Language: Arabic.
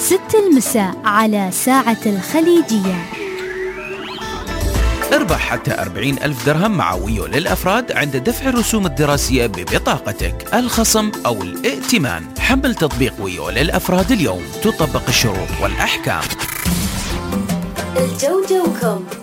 6 المساء على ساعة الخليجية. اربح حتى 40,000 درهم مع ويو للأفراد عند دفع الرسوم الدراسية ببطاقتك، الخصم أو الائتمان. حمل تطبيق ويو للأفراد اليوم، تطبق الشروط والأحكام. الجو جوكم.